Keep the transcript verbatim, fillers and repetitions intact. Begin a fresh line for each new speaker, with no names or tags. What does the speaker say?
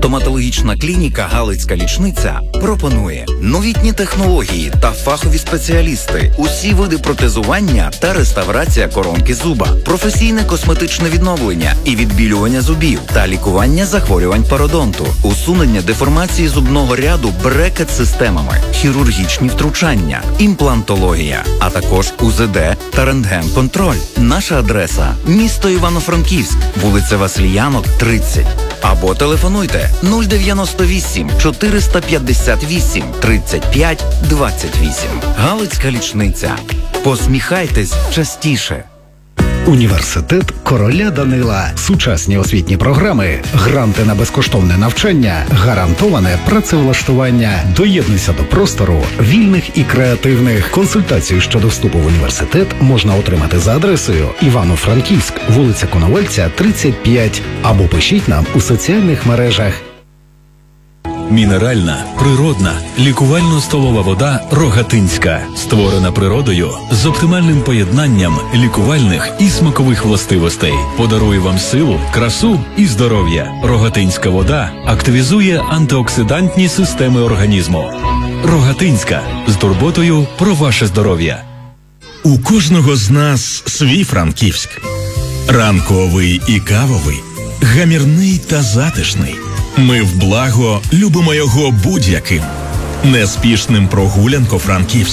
Стоматологічна клініка «Галицька лічниця» пропонує новітні технології та фахові спеціалісти, усі види протезування та реставрація коронки зуба, професійне косметичне відновлення і відбілювання зубів та лікування захворювань пародонту, усунення деформації зубного ряду брекет-системами, хірургічні втручання, імплантологія, а також у зе де та рентген-контроль. Наша адреса – місто Івано-Франківськ, вулиця Васильянок, тридцять. Або телефонуйте нуль дев'яносто вісім чотириста п'ятдесят вісім тридцять п'ять двадцять вісім. Галицька лічниця. Посміхайтесь частіше.
Університет короля Данила. Сучасні освітні програми, гранти на безкоштовне навчання, гарантоване працевлаштування. Доєднуйся до простору вільних і креативних. Консультацію щодо вступу в університет можна отримати за адресою Івано-Франківськ, вулиця Коновальця, тридцять п'ять. Або пишіть нам у соціальних мережах.
Мінеральна, природна, лікувально-столова вода Рогатинська. Створена природою з оптимальним поєднанням лікувальних і смакових властивостей. Подарує вам силу, красу і здоров'я. Рогатинська вода активізує антиоксидантні системи організму. Рогатинська. З турботою про ваше здоров'я.
У кожного з нас свій Франківськ. Ранковий і кавовий, гамірний та затишний. Ми в благо любимо його будь-яким. Неспішним прогулянко Франківськ.